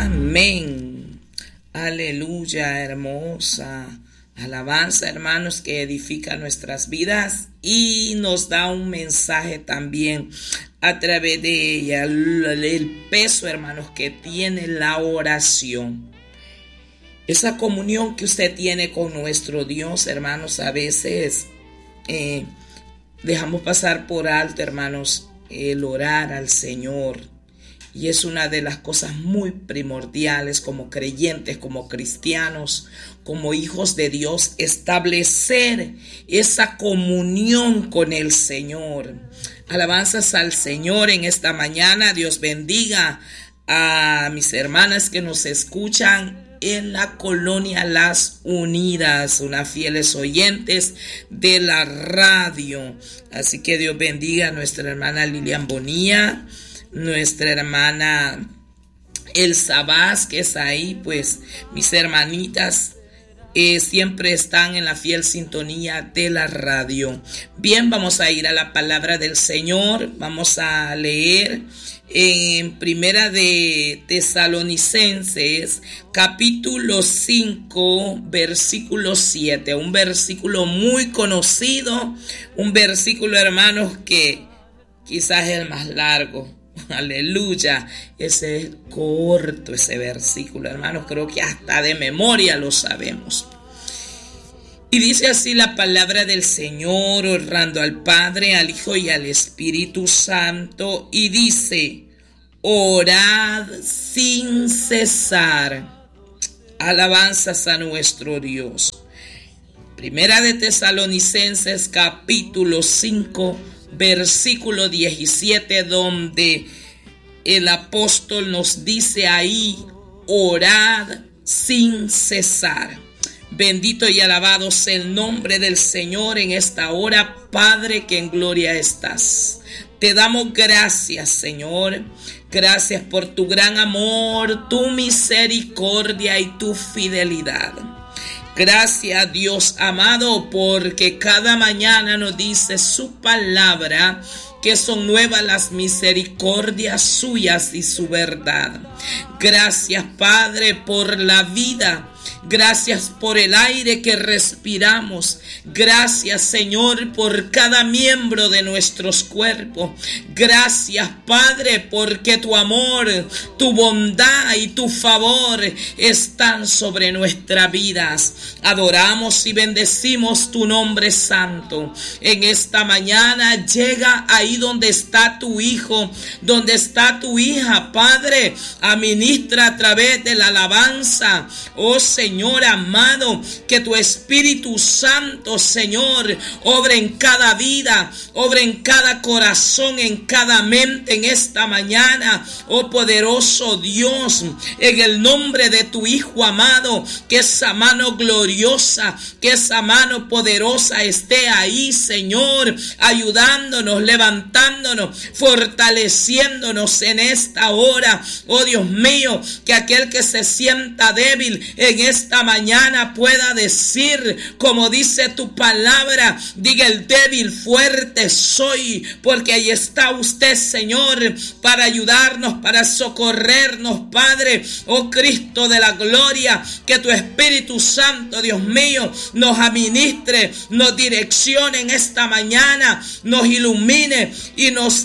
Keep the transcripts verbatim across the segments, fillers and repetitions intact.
Amén. Aleluya, hermosa alabanza, hermanos, que edifica nuestras vidas y nos da un mensaje también a través de ella, el peso, hermanos, que tiene la oración. Esa comunión que usted tiene con nuestro Dios, hermanos, a veces eh, dejamos pasar por alto, hermanos, el orar al Señor. Y es una de las cosas muy primordiales como creyentes, como cristianos, como hijos de Dios, establecer esa comunión con el Señor. Alabanzas al Señor en esta mañana. Dios bendiga a mis hermanas que nos escuchan en la colonia Las Unidas, unas fieles oyentes de la radio. Así que Dios bendiga a nuestra hermana Lilian Bonilla, nuestra hermana Elsa Vázquez ahí, pues mis hermanitas eh, siempre están en la fiel sintonía de la radio. Bien, vamos a ir a la palabra del Señor. Vamos a leer en Primera de Tesalonicenses, capítulo cinco, versículo siete, un versículo muy conocido, un versículo, hermanos, que quizás es el más largo. Aleluya, ese es corto, ese versículo, hermanos, creo que hasta de memoria lo sabemos. Y dice así la palabra del Señor, honrando al Padre, al Hijo y al Espíritu Santo, y dice: orad sin cesar. Alabanzas a nuestro Dios. Primera de Tesalonicenses, capítulo cinco, versículo diecisiete, donde el apóstol nos dice ahí: orad sin cesar. Bendito y alabado sea el nombre del Señor en esta hora, Padre, que en gloria estás. Te damos gracias, Señor. Gracias por tu gran amor, tu misericordia y tu fidelidad. Gracias, Dios amado, porque cada mañana nos dice su palabra que son nuevas las misericordias suyas y su verdad. Gracias, Padre, por la vida. Gracias por el aire que respiramos. Gracias, Señor, por cada miembro de nuestros cuerpos. Gracias, Padre, porque tu amor, tu bondad y tu favor están sobre nuestras vidas. Adoramos y bendecimos tu nombre santo. En esta mañana llega ahí donde está tu hijo, donde está tu hija, Padre. Administra a través de la alabanza. Oh Señor amado, que tu Espíritu Santo, Señor, obre en cada vida, obre en cada corazón, en cada mente en esta mañana. Oh poderoso Dios, en el nombre de tu Hijo amado, que esa mano gloriosa, que esa mano poderosa esté ahí, Señor, ayudándonos, levantándonos, fortaleciéndonos en esta hora. Oh Dios mío, que aquel que se sienta débil en esta mañana pueda decir, como dice tu palabra, diga el débil, fuerte soy, porque ahí está usted, Señor, para ayudarnos, para socorrernos, Padre. Oh Cristo de la gloria, que tu Espíritu Santo, Dios mío, nos administre, nos direccione en esta mañana, nos ilumine y nos,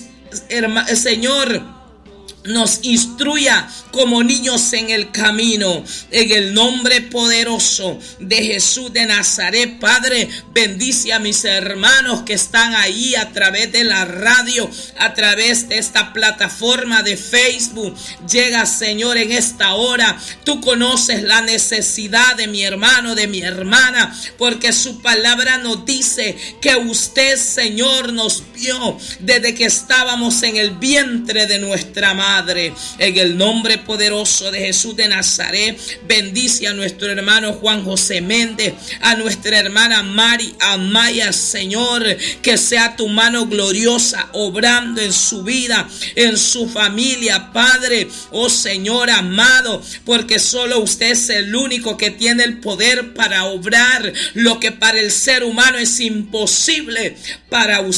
Señor, nos instruya como niños en el camino. En el nombre poderoso de Jesús de Nazaret, Padre, bendice a mis hermanos que están ahí a través de la radio, a través de esta plataforma de Facebook. Llega, Señor, en esta hora. Tú conoces la necesidad de mi hermano, de mi hermana, porque su palabra nos dice que usted, Señor, nos vio desde que estábamos en el vientre de nuestra madre. En el nombre poderoso de Jesús de Nazaret, bendice a nuestro hermano Juan José Méndez, a nuestra hermana Mari Amaya, Señor, que sea tu mano gloriosa obrando en su vida, en su familia, Padre. Oh Señor amado, porque solo usted es el único que tiene el poder para obrar lo que para el ser humano es imposible. Para usted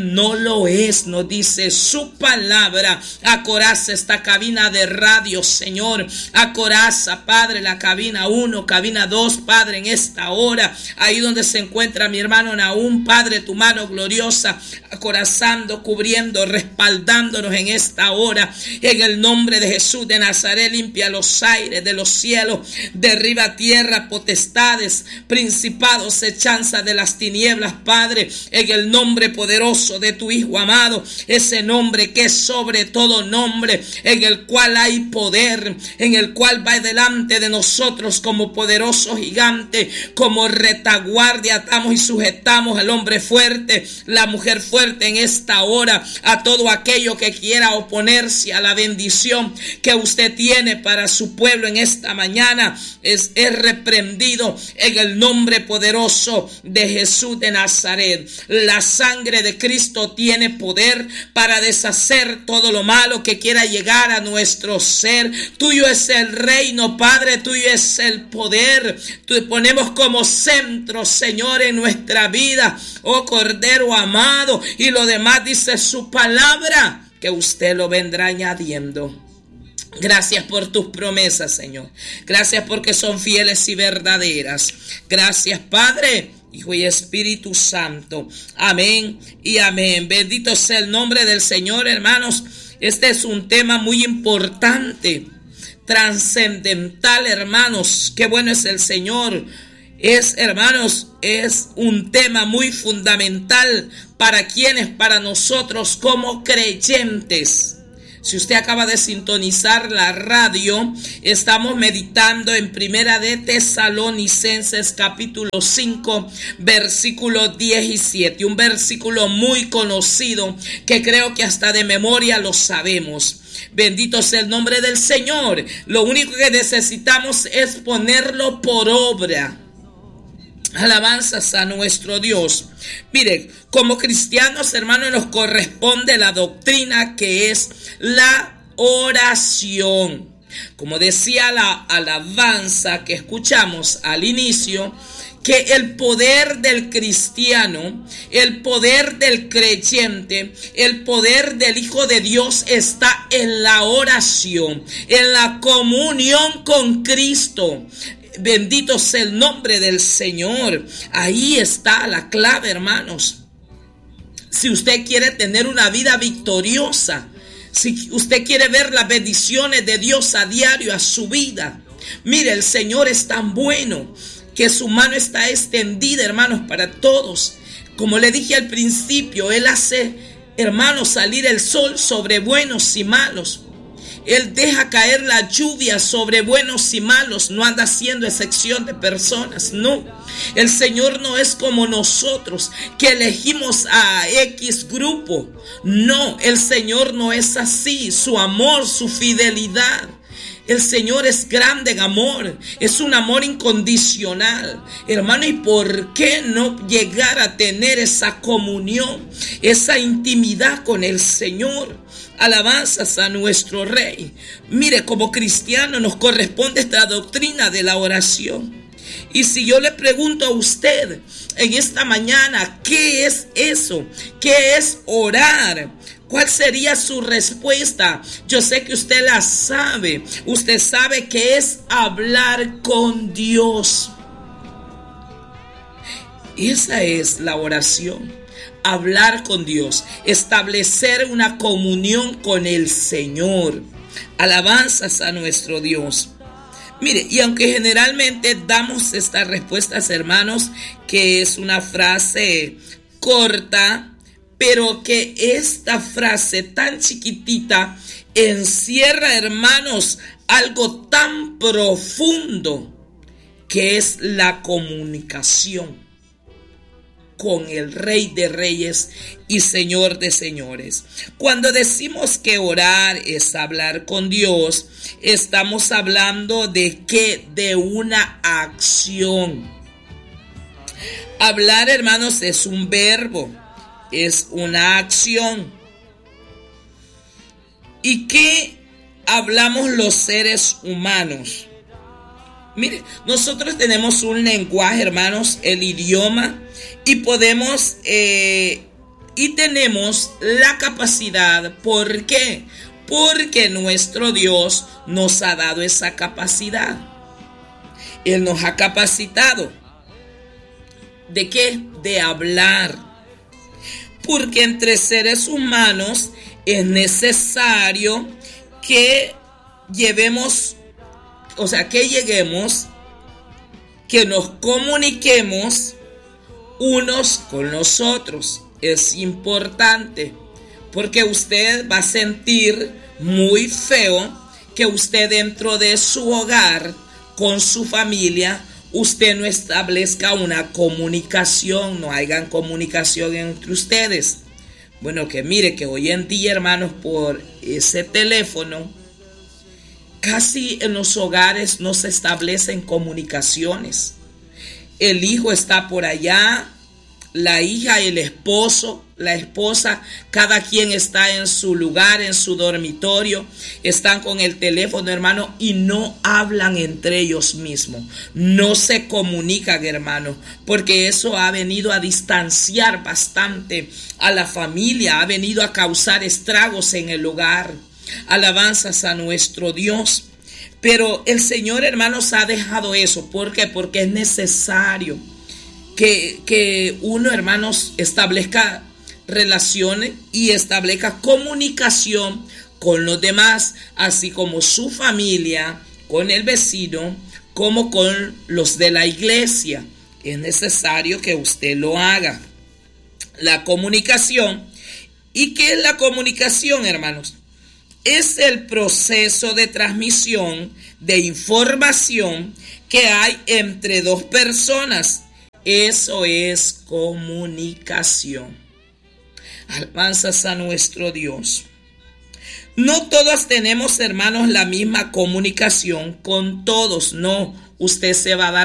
no lo es, nos dice su palabra. Acoraza esta cabina de radio, Señor. Acoraza, Padre, la cabina uno, cabina dos, Padre, en esta hora, ahí donde se encuentra mi hermano Nahum, Padre, tu mano gloriosa, acorazando, cubriendo, respaldándonos en esta hora, en el nombre de Jesús de Nazaret. Limpia los aires de los cielos, derriba tierra, potestades, principados, hechanza de las tinieblas, Padre, en el nombre poderoso de tu Hijo amado, ese nombre que es sobre todo nombre, en el cual hay poder, en el cual va delante de nosotros como poderoso gigante, como retaguardia. Atamos y sujetamos al hombre fuerte, la mujer fuerte en esta hora, a todo aquello que quiera oponerse a la bendición que usted tiene para su pueblo en esta mañana. Es, es reprendido en el nombre poderoso de Jesús de Nazaret. La sangre de Cristo tiene poder para deshacer todo lo malo que quiera llegar a nuestro ser. Tuyo es el reino, Padre, tuyo es el poder. Te ponemos como centro, Señor, en nuestra vida, oh Cordero amado, y lo demás dice su palabra, que usted lo vendrá añadiendo. Gracias por tus promesas, Señor. Gracias porque son fieles y verdaderas. Gracias, Padre, Hijo y Espíritu Santo. Amén y amén. Bendito sea el nombre del Señor, hermanos. Este es un tema muy importante, trascendental, hermanos. Qué bueno es el Señor. Es, hermanos, es un tema muy fundamental para quienes, para nosotros como creyentes. Si usted acaba de sintonizar la radio, estamos meditando en Primera de Tesalonicenses capítulo cinco, versículo diecisiete, un versículo muy conocido que creo que hasta de memoria lo sabemos. Bendito sea el nombre del Señor. Lo único que necesitamos es ponerlo por obra. Alabanzas a nuestro Dios. Mire, como cristianos, hermanos, nos corresponde la doctrina que es la oración. Como decía la alabanza que escuchamos al inicio, que el poder del cristiano, el poder del creyente, el poder del Hijo de Dios está en la oración, en la comunión con Cristo. Bendito sea el nombre del Señor. Ahí está la clave, hermanos. Si usted quiere tener una vida victoriosa, si usted quiere ver las bendiciones de Dios a diario a su vida, mire, el Señor es tan bueno que su mano está extendida, hermanos, para todos. Como le dije al principio, Él hace, hermanos, salir el sol sobre buenos y malos. Él deja caer la lluvia sobre buenos y malos. No anda haciendo excepción de personas, no. El Señor no es como nosotros, que elegimos a X grupo. No, el Señor no es así. Su amor, su fidelidad. El Señor es grande en amor, es un amor incondicional. Hermano, ¿y por qué no llegar a tener esa comunión, esa intimidad con el Señor? Alabanzas a nuestro Rey. Mire, como cristiano nos corresponde esta doctrina de la oración. Y si yo le pregunto a usted en esta mañana, ¿qué es eso? ¿Qué es orar? ¿Cuál sería su respuesta? Yo sé que usted la sabe. Usted sabe que es hablar con Dios. Esa es la oración. Hablar con Dios. Establecer una comunión con el Señor. Alabanzas a nuestro Dios. Mire, y aunque generalmente damos estas respuestas, hermanos, que es una frase corta, pero que esta frase tan chiquitita encierra, hermanos, algo tan profundo que es la comunicación con el Rey de Reyes y Señor de Señores. Cuando decimos que orar es hablar con Dios, estamos hablando de qué, de una acción. Hablar, hermanos, es un verbo. Es una acción. ¿Y qué hablamos los seres humanos? Mire, nosotros tenemos un lenguaje, hermanos, el idioma, y podemos eh, y tenemos la capacidad. ¿Por qué? Porque nuestro Dios nos ha dado esa capacidad. Él nos ha capacitado. ¿De qué? De hablar. Porque entre seres humanos es necesario que llevemos, o sea, que lleguemos, que nos comuniquemos unos con los otros. Es importante, porque usted va a sentir muy feo que usted dentro de su hogar, con su familia, usted no establezca una comunicación, no hagan comunicación entre ustedes. Bueno, que mire que hoy en día, hermanos, por ese teléfono, casi en los hogares no se establecen comunicaciones. El hijo está por allá, la hija, el esposo, la esposa, cada quien está en su lugar, en su dormitorio, están con el teléfono, hermano, y no hablan entre ellos mismos, no se comunican, hermano, porque eso ha venido a distanciar bastante a la familia, ha venido a causar estragos en el hogar. Alabanzas a nuestro Dios. Pero el Señor, hermanos, ha dejado eso. ¿Por qué? Porque es necesario que, que uno, hermanos, establezca relaciones y establezca comunicación con los demás, así como su familia, con el vecino, como con los de la iglesia. Es necesario que usted lo haga. La comunicación. ¿Y qué es la comunicación, hermanos? Es el proceso de transmisión de información que hay entre dos personas. Eso es comunicación. Alabanzas a nuestro Dios. No todos tenemos, hermanos, la misma comunicación con todos. No, usted se va a dar